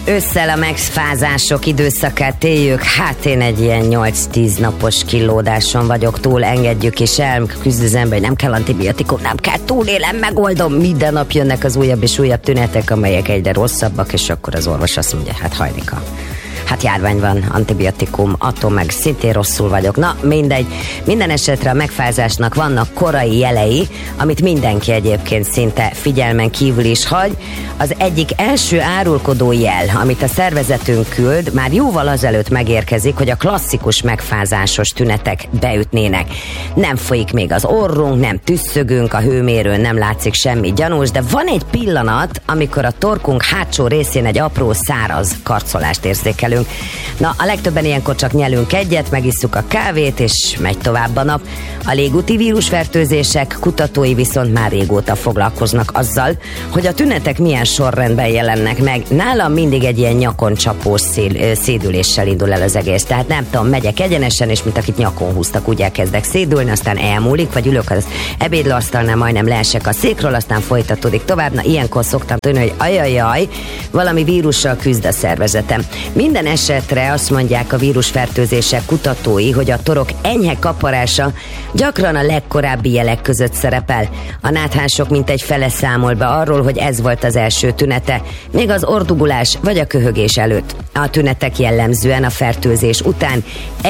Ősszel a megfázások időszakát éljük. Hát én egy ilyen 8-10 napos killódáson vagyok, túl engedjük és küzd az ember, hogy nem kell antibiotikum, nem kell, túlélem, megoldom. Minden nap jönnek az újabb és újabb tünetek, amelyek egyre rosszabbak, és akkor az orvos azt mondja, hát hajlika. Hát járvány van, antibiotikum, attól meg szintén rosszul vagyok. Na, mindegy. Minden esetre a megfázásnak vannak korai jelei, amit mindenki egyébként szinte figyelmen kívül is hagy. Az egyik első árulkodó jel, amit a szervezetünk küld, már jóval azelőtt megérkezik, hogy a klasszikus megfázásos tünetek beütnének. Nem folyik még az orrunk, nem tüsszögünk, a hőmérőn nem látszik semmi gyanús, de van egy pillanat, amikor a torkunk hátsó részén egy apró száraz karcolást érzékelünk. Na, a legtöbben ilyenkor csak nyelünk egyet, megisszuk a kávét, és megy tovább a nap. A légúti vírusfertőzések kutatói viszont már régóta foglalkoznak azzal, hogy a tünetek milyen sorrendben jelennek meg. Nálam mindig egy ilyen nyakon csapós szédüléssel indul el az egész. Tehát nem tudom, megyek egyenesen, és mint akit nyakon húztak, úgy elkezdek szédülni, aztán elmúlik, vagy ülök az ebédlasztalnál, majdnem leesek a székről, aztán folytatódik tovább. Na, ilyenkor szoktam tudni, hogy ajajaj, valami vírussal küzd a szervezetem. Minden esetre azt mondják a vírusfertőzések kutatói, hogy a torok enyhe kaparása gyakran a legkorábbi jelek között szerepel. A náthások mintegy fele számol be arról, hogy ez volt az első tünete, még az ordugulás vagy a köhögés előtt. A tünetek jellemzően a fertőzés után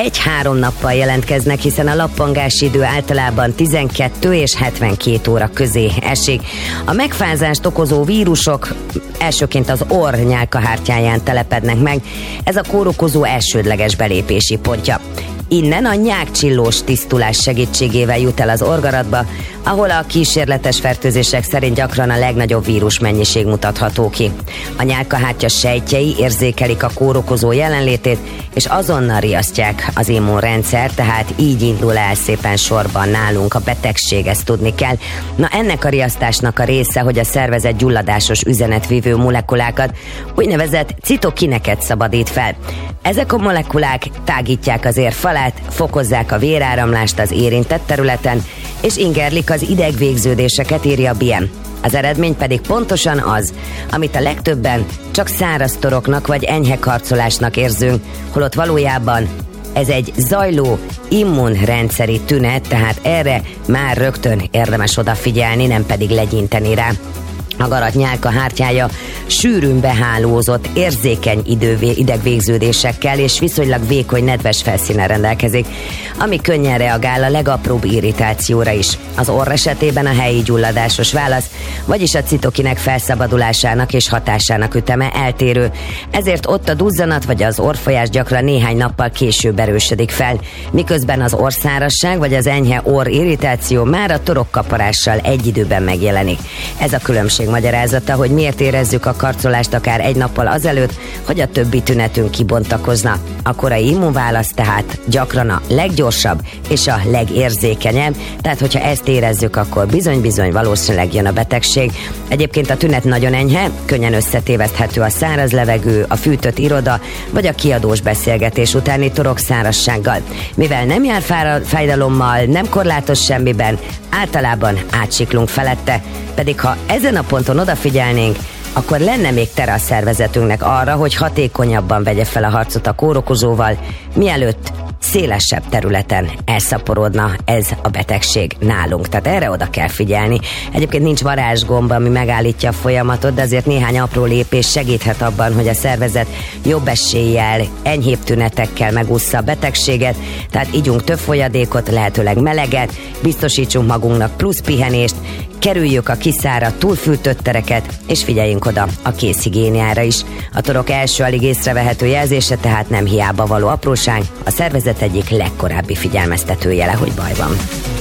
1-3 nappal jelentkeznek, hiszen a lappangási idő általában 12 és 72 óra közé esik. A megfázást okozó vírusok elsőként az orr nyálkahártyáján telepednek meg. Ez a kórokozó elsődleges belépési pontja. Innen a nyákcsillós tisztulás segítségével jut el az orgaratba, ahol a kísérletes fertőzések szerint gyakran a legnagyobb vírusmennyiség mutatható ki. A nyálkahártya sejtjei érzékelik a kórokozó jelenlétét, és azonnal riasztják az immunrendszer, tehát így indul el szépen sorban nálunk a betegség, ezt tudni kell. Na, ennek a riasztásnak a része, hogy a szervezet gyulladásos üzenetvívő molekulákat, úgynevezett citokineket szabadít fel. Ezek a molekulák tágítják az érfalát, fokozzák a véráramlást az érintett területen, és ingerlik az idegvégződéseket, írja Bien. Az eredmény pedig pontosan az, amit a legtöbben csak száraz toroknak vagy enyhe karcolásnak érzünk, holott valójában ez egy zajló immunrendszeri tünet, tehát erre már rögtön érdemes odafigyelni, nem pedig legyinteni rá. A garat nyálkahártyája sűrűn behálózott, érzékeny idegvégződésekkel és viszonylag vékony, nedves felszínen rendelkezik, ami könnyen reagál a legapróbb irritációra is. Az orr esetében a helyi gyulladásos válasz, vagyis a citokinek felszabadulásának és hatásának üteme eltérő, ezért ott a duzzanat vagy az orrfolyás gyakran néhány nappal később erősödik fel, miközben az orrszárazság vagy az enyhe orrirritáció már a torokkaparással egy időben megjelenik. Ez a különbség magyarázata, hogy miért érezzük a karcolást akár egy nappal azelőtt, hogy a többi tünetünk kibontakozna. A korai immunválasz tehát gyakran a leggyorsabb és a legérzékenyebb, tehát hogyha ezt érezzük, akkor bizony-bizony valószínűleg jön a betegség. Egyébként a tünet nagyon enyhe, könnyen összetéveszthető a száraz levegő, a fűtött iroda vagy a kiadós beszélgetés utáni torokszárazsággal. Mivel nem jár fájdalommal, nem korlátos semmiben, általában átsiklunk felette, pedig ha ezen a ponton odafigyelnénk, akkor lenne még tere a szervezetünknek arra, hogy hatékonyabban vegye fel a harcot a kórokozóval, mielőtt szélesebb területen elszaporodna ez a betegség nálunk. Tehát erre oda kell figyelni. Egyébként nincs varázsgomb, ami megállítja a folyamatot, de azért néhány apró lépés segíthet abban, hogy a szervezet jobb eséllyel, enyhébb tünetekkel megússza a betegséget. Tehát igyunk több folyadékot, lehetőleg meleget, biztosítsunk magunknak plusz pihenést, kerüljük a kiszáradt, túlfűtött tereket, és figyeljünk oda a kézhigiéniára is. A torok első alig észrevehető jelzése tehát nem hiába való apróság, a szervezet egyik legkorábbi figyelmeztető jele, hogy baj van.